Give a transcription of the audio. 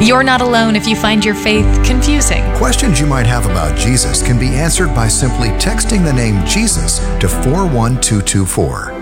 You're not alone if you find your faith confusing. Questions you might have about Jesus can be answered by simply texting the name Jesus to 41224.